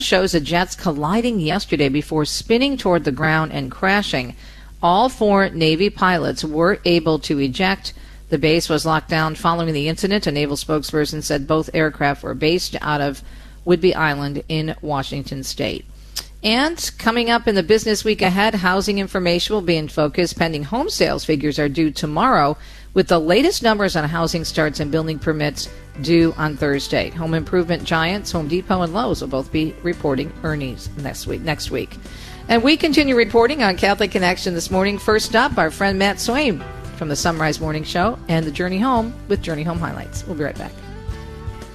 shows the jets colliding yesterday before spinning toward the ground and crashing. All 4 Navy pilots were able to eject. The base was locked down following the incident. A naval spokesperson said both aircraft were based out of Whidbey Island in Washington State. And coming up in the business week ahead, housing information will be in focus. Pending home sales figures are due tomorrow, with the latest numbers on housing starts and building permits due on Thursday. Home improvement giants Home Depot and Lowe's will both be reporting earnings next week. And we continue reporting on Catholic Connection this morning. First up, our friend Matt Swaim from the Sunrise Morning Show and the Journey Home with Journey Home Highlights. We'll be right back.